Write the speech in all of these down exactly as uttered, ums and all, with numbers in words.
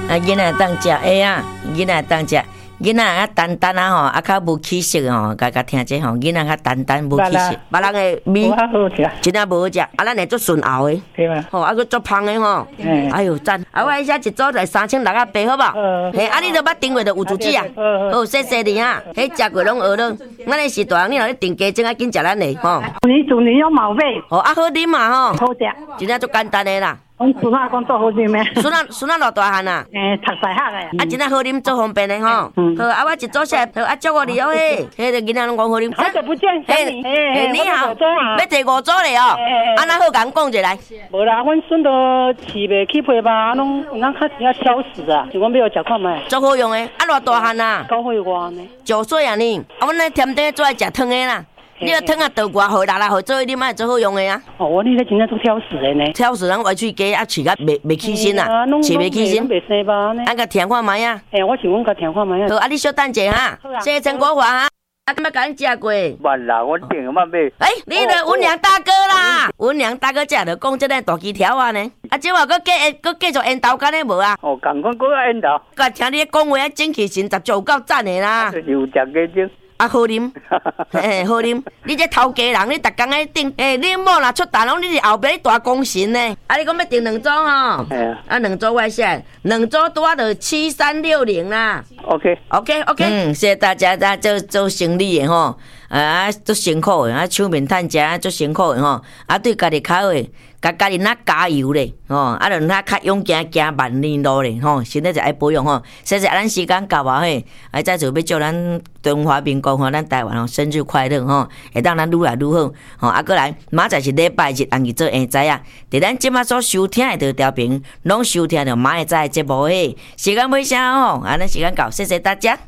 啊，囡仔当食会啊，囡仔当食。囡仔啊，单单啊吼，啊较无气色吼，甲甲听者吼，囡仔较单单无气色，别人的味真正无好食，啊，咱会做顺喉的， 对嘛？ 吼，啊，佮做芳的吼，哎呦赞！啊，我遐一组就三千六啊八，好无？嘿，啊，你都捌订过就有主旨啊，好，谢谢你啊，迄食过拢学了，咱的时段你若咧订加钟啊，紧食咱的吼。 你做你有毛病？ 哦，啊好啉嘛吼， 好食， 真正足简单的啦。 阮孙仔讲做好啉咩？ 孙仔孙仔偌大汉啊？ 诶，读大学诶。 啊，真正好啉，做方便的吼。好，啊，我一组下，好，啊，祝我你哦嘿，迄个囡仔拢讲好啉。 好久不见， 嘿，嘿，你好，要坐五组嘞哦。啊，那好，甲阮讲一来。 无啦，阮孙都饲袂起皮吧，拢咱较要挑食啊，就阮要食看卖。 足好用的，啊，偌大汉啊？ 九岁外呢。 九岁啊你？啊，阮咧添底做爱食汤的啦。你个汤啊倒偌好啦啦，好做你买做好用的啊。 哦，你咧真正做挑食的呢。 挑食人歪喙鸡啊，饲甲袂袂起身啊，饲袂起身。 袂生吧呢？ 咱甲听看卖啊。 诶，我想讲甲听看卖啊。 好，啊，你小等者哈，谢陈国华哈。啊，敢要甲恁食过？ 万啦，我订个万买。 哎，你的文良大哥啦，文良大哥食着讲这个大鸡条啊呢。啊，即话佮继佮继续烟头干咧无啊？ 哦，共款佮烟头。 佮听你讲话啊，整起身十足有够赞的啦。 就是有食加钟。 啊，好啉，嘿，好啉。你这头家人，你逐工咧订，诶，你某若出单拢，你是后壁大功臣呢。啊，你讲要订两组吼？ 哎呀， 啊，两组我写，两组拄啊就七三六零啦。 OK，OK，OK。 嗯，谢谢大家，大家做做生意的吼，啊，做辛苦的，啊，手面趁食做辛苦的吼，啊，对家己较好的。甲家己哪加油咧，吼，啊，著哪较勇行行万里路咧，吼，身体就爱保养吼。谢谢咱时间到啊嘿，啊，再就要祝咱中华民国吼，咱台湾吼生日快乐吼，会当咱愈来愈好，吼，啊，过来明仔是礼拜日，红日做下载啊，伫咱即马所收听的调频，拢收听着明仔载的节目嘿。时间尾声吼，啊，咱时间到，谢谢大家。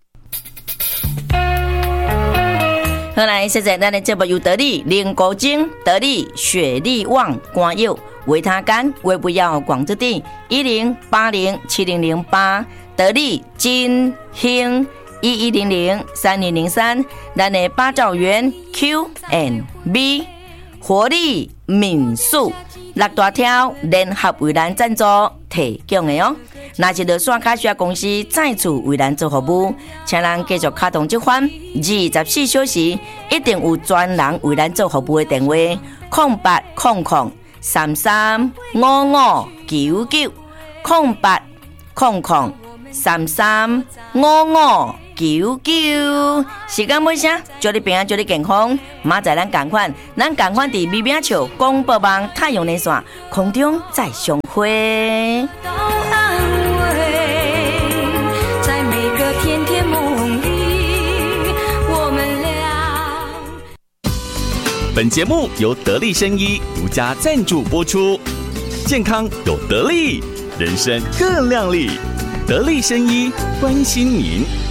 好来，谢谢咱的节目由得力、林国晶、得力、雪力旺、光佑、维他干、微不要广之地一零八零七零零八，得力金兴一一零零三零零三，咱的八兆元 Q and B 活力民宿六大条联合为咱赞助提供的哦。若是落线卡需要公司再次为咱做服务，请咱继续卡动这款二十四小时一定有专人为咱做服务的电话：空八空空三三五五九九空八空空三三五五九九。时间尾声，祝你平安，祝你健康。明仔咱同款，咱同款伫美美笑广播网太阳连线空中再相会。 本节目由得力生医独家赞助播出，健康有得力，人生更亮丽。得力生医关心您。